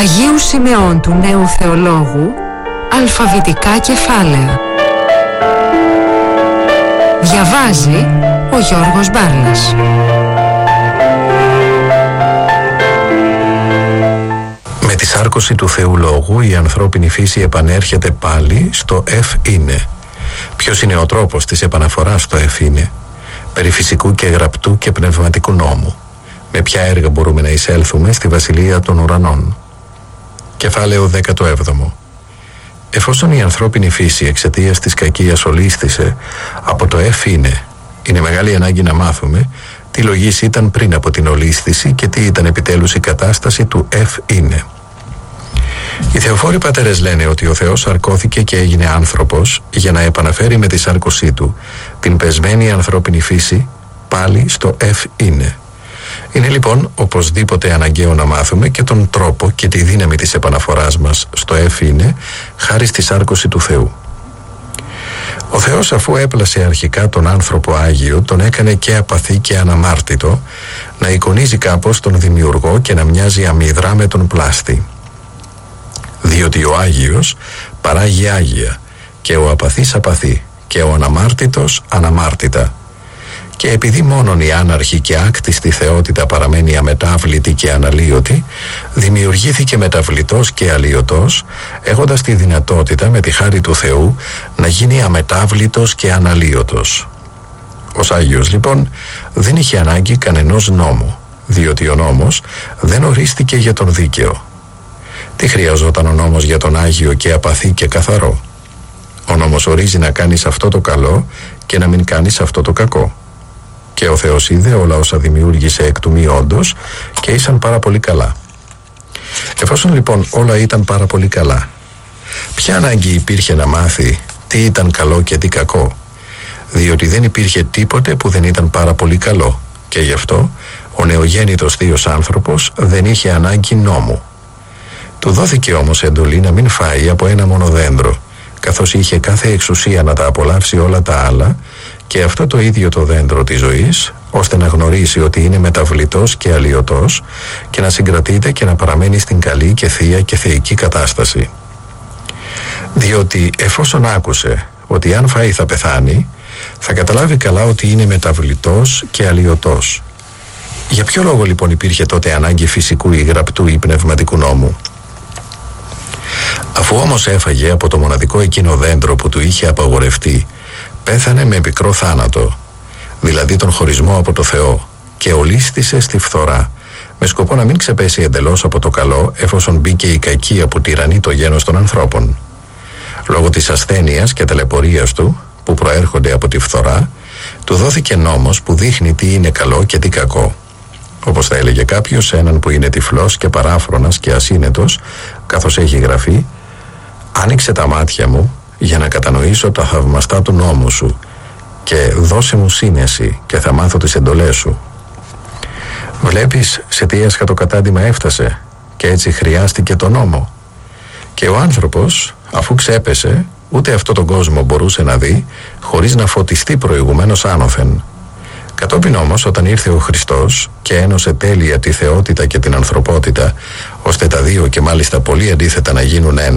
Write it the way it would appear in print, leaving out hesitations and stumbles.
Αγίου Σιμεών του Νέου Θεολόγου, αλφαβητικά κεφάλαια. Διαβάζει ο Γιώργος Μπάρλας. Με τη σάρκωση του Θεολόγου η ανθρώπινη φύση επανέρχεται πάλι στο Εφ είναι. Ποιος είναι ο τρόπος της επαναφοράς στο Εφ είναι? Περί φυσικού και γραπτού και πνευματικού νόμου. Με ποια έργα μπορούμε να εισέλθουμε στη βασιλεία των ουρανών? Κεφάλαιο 17. Εφόσον η ανθρώπινη φύση εξαιτίας της κακίας ολίσθησε από το Εφ είναι μεγάλη ανάγκη να μάθουμε τι λογής ήταν πριν από την ολίσθηση και τι ήταν επιτέλους η κατάσταση του Εφ είναι. Οι θεοφόροι πατέρες λένε ότι ο Θεός σαρκώθηκε και έγινε άνθρωπος για να επαναφέρει με τη σάρκωσή του την πεσμένη ανθρώπινη φύση πάλι στο Εφ είναι. Είναι λοιπόν οπωσδήποτε αναγκαίο να μάθουμε και τον τρόπο και τη δύναμη της επαναφοράς μας στο Εφ είναι χάρη στη σάρκωση του Θεού. Ο Θεός, αφού έπλασε αρχικά τον άνθρωπο Άγιο, τον έκανε και απαθή και αναμάρτητο, να εικονίζει κάπως τον Δημιουργό και να μοιάζει αμυδρά με τον πλάστη. Διότι ο Άγιος παράγει Άγια και ο απαθής απαθή και ο αναμάρτητος αναμάρτητα. Και επειδή μόνον η άναρχη και άκτιστη θεότητα παραμένει αμετάβλητη και αναλύωτη, δημιουργήθηκε μεταβλητός και αλλοιωτός, έχοντας τη δυνατότητα με τη χάρη του Θεού να γίνει αμετάβλητος και αναλύωτος. Ως Άγιος λοιπόν δεν είχε ανάγκη κανενός νόμου, διότι ο νόμος δεν ορίστηκε για τον δίκαιο. Τι χρειαζόταν ο νόμος για τον Άγιο και απαθή και καθαρό? Ο νόμος ορίζει να κάνεις αυτό το καλό και να μην κάνεις αυτό το κακό. Και ο Θεός είδε όλα όσα δημιούργησε εκ του μη όντως και ήσαν πάρα πολύ καλά. Εφόσον λοιπόν όλα ήταν πάρα πολύ καλά, ποια ανάγκη υπήρχε να μάθει τι ήταν καλό και τι κακό? Διότι δεν υπήρχε τίποτε που δεν ήταν πάρα πολύ καλό και γι' αυτό ο νεογέννητος θείος άνθρωπος δεν είχε ανάγκη νόμου. Του δόθηκε όμως εντολή να μην φάει από ένα μόνο δέντρο, καθώς είχε κάθε εξουσία να τα απολαύσει όλα τα άλλα, και αυτό το ίδιο το δέντρο της ζωής, ώστε να γνωρίσει ότι είναι μεταβλητός και αλλοιωτός και να συγκρατείται και να παραμένει στην καλή και θεία και θεϊκή κατάσταση. Διότι εφόσον άκουσε ότι αν φάει θα πεθάνει, θα καταλάβει καλά ότι είναι μεταβλητός και αλλοιωτός. Για ποιο λόγο λοιπόν υπήρχε τότε ανάγκη φυσικού ή γραπτού ή πνευματικού νόμου? Αφού όμως έφαγε από το μοναδικό εκείνο δέντρο που του είχε απαγορευτεί, πέθανε με πικρό θάνατο, δηλαδή τον χωρισμό από το Θεό, και ολίσθησε στη φθορά, με σκοπό να μην ξεπέσει εντελώς από το καλό, εφόσον μπήκε η κακία που τυραννεί το γένος των ανθρώπων. Λόγω της ασθένειας και ταλαιπωρίας του, που προέρχονται από τη φθορά, του δόθηκε νόμος που δείχνει τι είναι καλό και τι κακό. Όπως θα έλεγε κάποιος σε έναν που είναι τυφλός και παράφρονας και ασύνετος, καθώς έχει γραφεί: «Άνοιξε τα μάτια μου για να κατανοήσω τα θαυμαστά του νόμου σου και δώσε μου σύνεση και θα μάθω τις εντολές σου». Βλέπεις σε τι έσχατο κατάντημα έφτασε, και έτσι χρειάστηκε το νόμο. Και ο άνθρωπος, αφού ξέπεσε, ούτε αυτό τον κόσμο μπορούσε να δει χωρίς να φωτιστεί προηγουμένως άνωθεν. Κατόπιν όμως, όταν ήρθε ο Χριστός και ένωσε τέλεια τη θεότητα και την ανθρωπότητα, ώστε τα δύο και μάλιστα πολύ αντίθετα να γίνουν ένα,